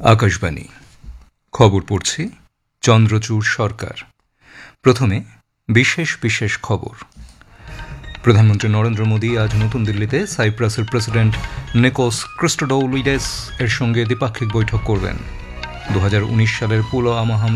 আকাশবাণী খবর পড়ছি চন্দ্রচূড় সরকার। প্রথমে বিশেষ বিশেষ খবর। প্রধানমন্ত্রী নরেন্দ্র মোদী আজ নতুন দিল্লিতে সাইপ্রাসের প্রেসিডেন্ট নিকোস ক্রিস্টোডৌলিডেস এর সঙ্গে দ্বিপাক্ষিক বৈঠক করবেন। 2019 সালের পুলওয়ামা